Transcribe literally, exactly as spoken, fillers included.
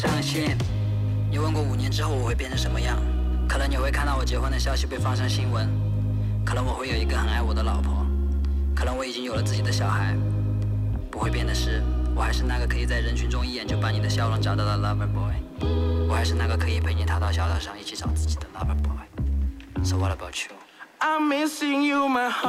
上线。你问过五年之后我会变成什么样？可能你会看到我结婚的消息被放上新闻，可能我会有一个很爱我的老婆，可能我已经有了自己的小孩。不会变的是，我还是那个可以在人群中一眼就把你的笑容找到的 lover boy， 我还是那个可以陪你踏到小岛上一起找自己的 lover boy。So what about you? I'm missing you, my heart.